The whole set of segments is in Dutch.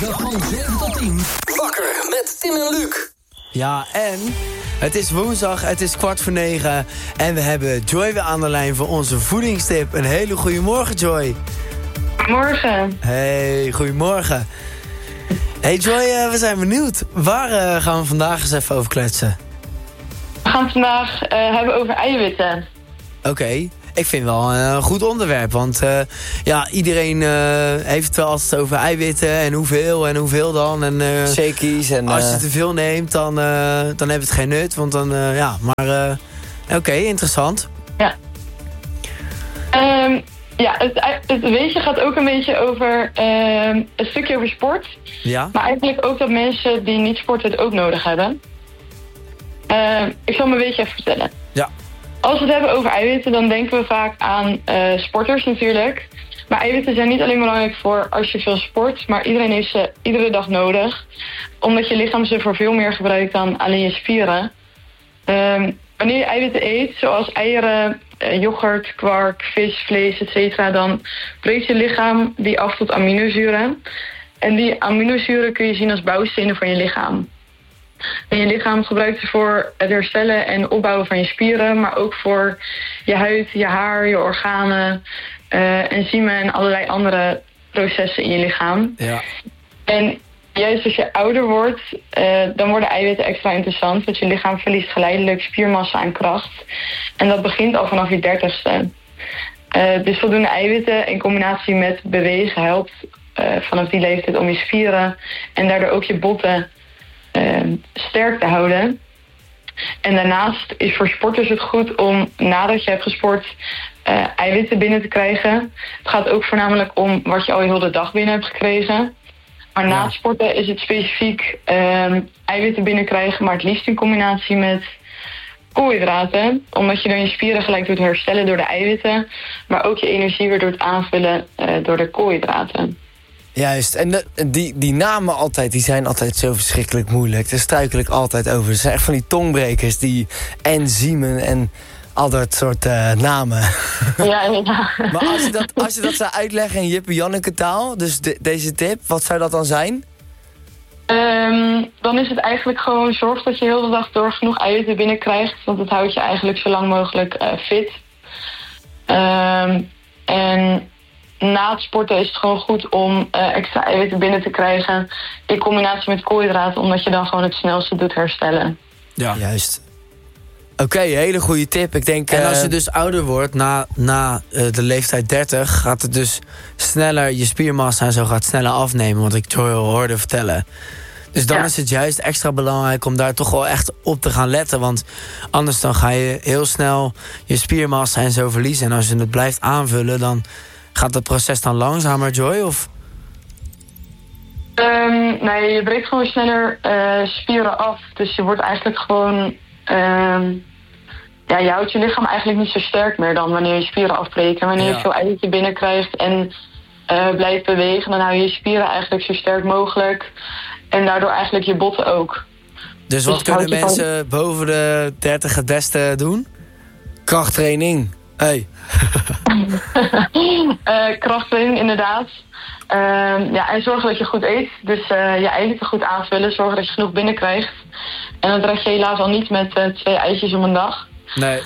Van 7 tot 10. Wakker met Tim en Luc. Ja, en het is woensdag, het is 8:45 en we hebben Joy weer aan de lijn voor onze voedingstip. Een hele goede morgen, Joy. Morgen. Hey, goedemorgen. Hey Joy, we zijn benieuwd. Waar gaan we vandaag eens even over kletsen? We gaan het vandaag hebben over eiwitten. Oké. Ik vind wel een goed onderwerp, want iedereen heeft het wel altijd over eiwitten en hoeveel dan. En, shakies en... Als je te veel neemt, dan heeft het geen nut, want dan, Oké, interessant. Ja. Het weetje gaat ook een beetje over een stukje over sport. Ja. Maar eigenlijk ook dat mensen die niet sporten het ook nodig hebben. Ik zal me een beetje even vertellen. Ja. Als we het hebben over eiwitten, dan denken we vaak aan sporters natuurlijk. Maar eiwitten zijn niet alleen belangrijk voor als je veel sport, maar iedereen heeft ze iedere dag nodig. Omdat je lichaam ze voor veel meer gebruikt dan alleen je spieren. Wanneer je eiwitten eet, zoals eieren, yoghurt, kwark, vis, vlees, etc., dan breekt je lichaam die af tot aminozuren. En die aminozuren kun je zien als bouwstenen van je lichaam. En je lichaam gebruikt ze voor het herstellen en opbouwen van je spieren, maar ook voor je huid, je haar, je organen, enzymen en allerlei andere processen in je lichaam. Ja. En juist als je ouder wordt, dan worden eiwitten extra interessant, want je lichaam verliest geleidelijk spiermassa en kracht. En dat begint al vanaf je 30ste. Dus voldoende eiwitten in combinatie met bewegen helpt vanaf die leeftijd om je spieren en daardoor ook je botten sterk te houden. En daarnaast is voor sporters het goed om nadat je hebt gesport eiwitten binnen te krijgen. Het gaat ook voornamelijk om wat je al je hele dag binnen hebt gekregen. Maar na het sporten is het specifiek eiwitten binnenkrijgen, maar het liefst in combinatie met koolhydraten. Omdat je dan je spieren gelijk doet herstellen door de eiwitten, maar ook je energie weer doet aanvullen door de koolhydraten. Juist, en die namen altijd, die zijn altijd zo verschrikkelijk moeilijk. Daar struikel ik altijd over. Het zijn echt van die tongbrekers, die enzymen en al dat soort namen. Ja. Maar als je dat zou uitleggen in Jippe Janneke taal, dus deze tip, wat zou dat dan zijn? Dan is het eigenlijk gewoon zorg dat je heel de dag door genoeg eiwitten binnenkrijgt, want het houdt je eigenlijk zo lang mogelijk fit. En na het sporten is het gewoon goed om extra eiwitten binnen te krijgen in combinatie met koolhydraten, omdat je dan gewoon het snelste doet herstellen. Ja. Juist. Oké, hele goede tip. Ik denk, en als je dus ouder wordt, na de leeftijd 30, gaat het dus sneller, je spiermassa en zo gaat sneller afnemen, wat ik Joy hoorde vertellen. Dus dan is het juist extra belangrijk om daar toch wel echt op te gaan letten, want anders dan ga je heel snel je spiermassa en zo verliezen. En als je het blijft aanvullen, dan gaat het proces dan langzamer, Joy? Of? Nee, je breekt gewoon sneller spieren af. Dus je wordt eigenlijk gewoon... je houdt je lichaam eigenlijk niet zo sterk meer dan wanneer je spieren afbreken. Wanneer je veel eiwitten binnenkrijgt en blijft bewegen, dan hou je je spieren eigenlijk zo sterk mogelijk. En daardoor eigenlijk je botten ook. Dus wat kunnen mensen boven de 30 het beste doen? Krachttraining. Hey. Krachttraining, inderdaad. En zorg dat je goed eet. Dus je eiwitten goed aanvullen. Zorg dat je genoeg binnenkrijgt. En dat red je helaas al niet met 2 eitjes om een dag. Nee.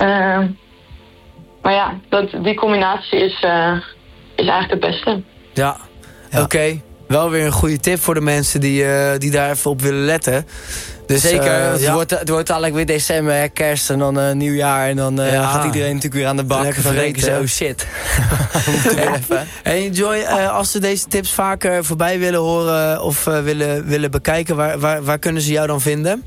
Maar ja, die combinatie is eigenlijk het beste. Ja. Oké. Wel weer een goede tip voor de mensen die daar even op willen letten. Dus, zeker, het wordt dadelijk weer december, kerst en dan nieuwjaar. En dan gaat iedereen natuurlijk weer aan de bak. En dan denken ze, oh shit. Hey Joy, als ze deze tips vaker voorbij willen horen of willen bekijken, waar kunnen ze jou dan vinden?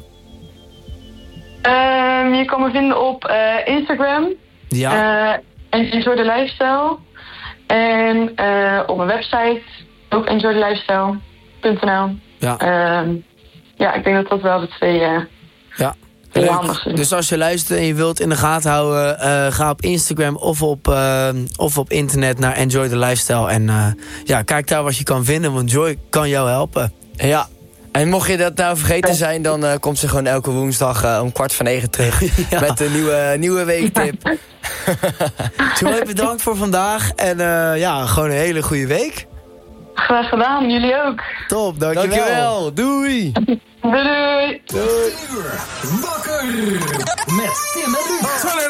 Je kan me vinden op Instagram. Ja. Enjoy the Lifestyle. En op mijn website ook enjoythelifestyle.nl. Ja. Ik denk dat dat wel de twee handig zijn. Dus als je luistert en je wilt in de gaten houden, ga op Instagram of op internet naar Enjoy the Lifestyle. En kijk daar wat je kan vinden, want Joy kan jou helpen. Ja. En mocht je dat nou vergeten zijn, dan komt ze gewoon elke woensdag om 8:45 terug. Met een nieuwe weektip. Joy, bedankt voor vandaag. En gewoon een hele goede week. Graag gedaan, jullie ook. Top, dankjewel. Dankjewel, doei. Doei doei. Wakker met Tim en Luc.